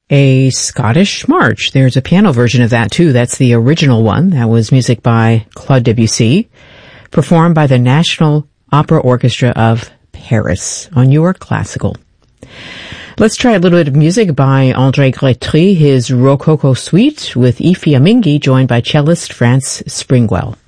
A Scottish March. There's a piano version of that, too. That's the original one. That was music by Claude Debussy, performed by the National Opera Orchestra of Paris on Your Classical. Let's try a little bit of music by André Grétry, his Rococo Suite with Ifi Amingi, joined by cellist France Springwell.